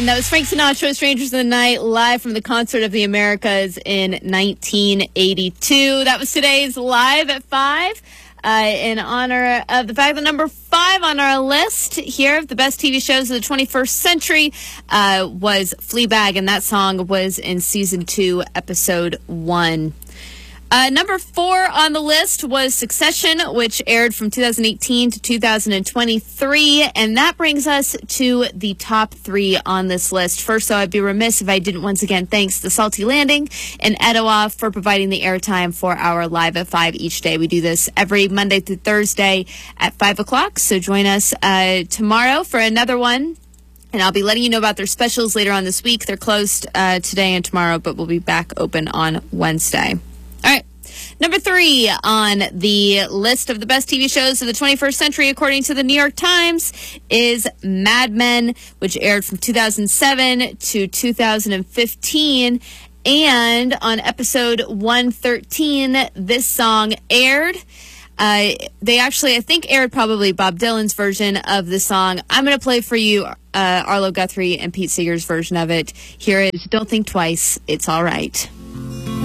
That was Frank Sinatra, Strangers in the Night, live from the Concert of the Americas in 1982. That was today's Live at 5. In honor of the fact that number 5 on our list here of the best TV shows of the 21st century was Fleabag, and that song was in Season 2, Episode 1. Number 4 on the list was Succession, which aired from 2018 to 2023, and that brings us to the top 3 on this list. First, though, I'd be remiss if I didn't once again thank The Salty Landing and Etowah for providing the airtime for our Live at 5 each day. We do this every Monday through Thursday at 5 o'clock, so join us tomorrow for another one. And I'll be letting you know about their specials later on this week. They're closed today and tomorrow, but we'll be back open on Wednesday. All right. Number 3 on the list of the best TV shows of the 21st century, according to the New York Times, is Mad Men, which aired from 2007 to 2015. And on episode 113, this song aired. They actually, I think, aired probably Bob Dylan's version of the song. I'm going to play for you Arlo Guthrie and Pete Seeger's version of it. Here is Don't Think Twice, It's All Right.